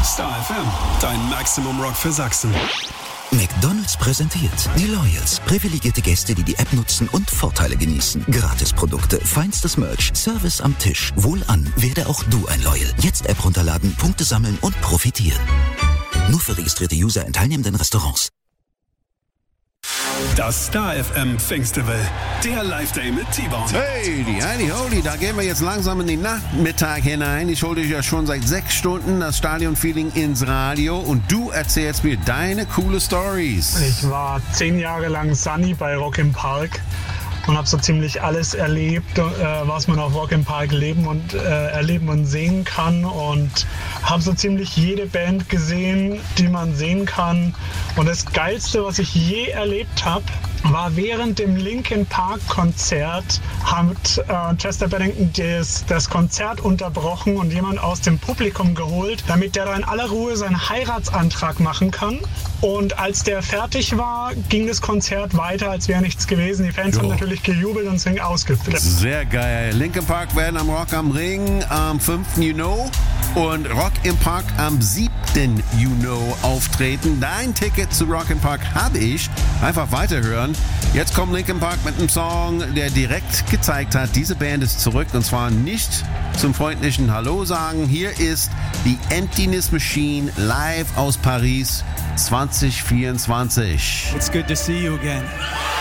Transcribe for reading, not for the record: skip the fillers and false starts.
Star FM, dein Maximum Rock für Sachsen. McDonald's präsentiert die Loyals. Privilegierte Gäste, die die App nutzen und Vorteile genießen. Gratisprodukte, feinstes Merch, Service am Tisch. Wohlan, werde auch du ein Loyal. Jetzt App runterladen, Punkte sammeln und profitieren. Nur für registrierte User in teilnehmenden Restaurants. Das Star FM Festival, der Live-Day mit T-Bone. Hey, die Heidi Holy, da gehen wir jetzt langsam in den Nachmittag hinein. Ich hole dich ja schon seit 6 Stunden das Stadion-Feeling ins Radio und du erzählst mir deine coole Stories. Ich war 10 Jahre lang Sunny bei Rock im Park und habe so ziemlich alles erlebt, was man auf Rock im Park erleben und sehen kann, und habe so ziemlich jede Band gesehen, die man sehen kann. Und das Geilste, was ich je erlebt habe, war während dem Linkin Park Konzert, hat Chester Bennington das Konzert unterbrochen und jemand aus dem Publikum geholt, damit der da in aller Ruhe seinen Heiratsantrag machen kann. Und als der fertig war, ging das Konzert weiter, als wäre nichts gewesen. Die Fans haben natürlich gejubelt und sind ausgeflippt. Sehr geil. Linkin Park werden am Rock am Ring am 5. Juni und Rock im Park am 7. Juni auftreten. Dein Ticket zu Rock im Park habe ich. Einfach weiterhören. Jetzt kommt Linkin Park mit einem Song, der direkt gezeigt hat, diese Band ist zurück, und zwar nicht zum freundlichen Hallo sagen. Hier ist die Emptiness Machine live aus Paris 2024. It's good to see you again.